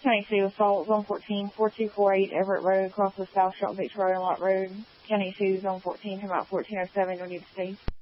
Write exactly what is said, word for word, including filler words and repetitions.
County City Assault, Zone fourteen, four two four eight Everett Road, across the South Shop Beach Road and Lot Road. County City Zone fourteen, about fourteen oh seven, you'll need to stay.